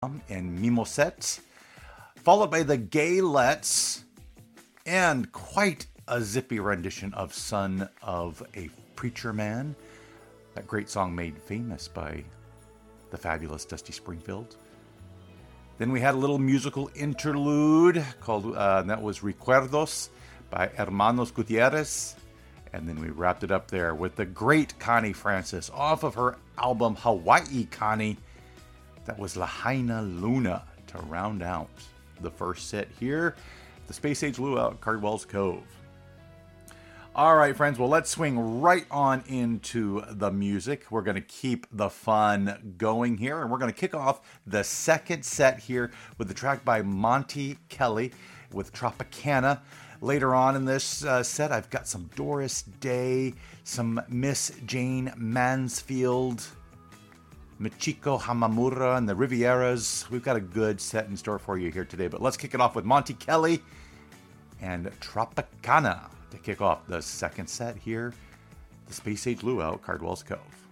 and Mimoset, followed by the Gaylets, and quite a zippy rendition of Son of a Preacher Man, that great song made famous by the fabulous Dusty Springfield. Then we had a little musical interlude called, that was Recuerdos by Hermanos Gutierrez. And then we wrapped it up there with the great Connie Francis off of her album Hawaii Connie. That was Lahaina Luna to round out the first set here. The Space Age Luau at Cardwell's Cove. All right, friends. Well, let's swing right on into the music. We're going to keep the fun going here. And we're going to kick off the second set here with the track by Monty Kelly with Tropicana. Later on in this set, I've got some Doris Day, some Miss Jane Mansfield, Michiko Hamamura and the Rivieras. We've got a good set in store for you here today, but let's kick it off with Monty Kelly and Tropicana to kick off the second set here, the Space Age Luau, Cardwell's Cove.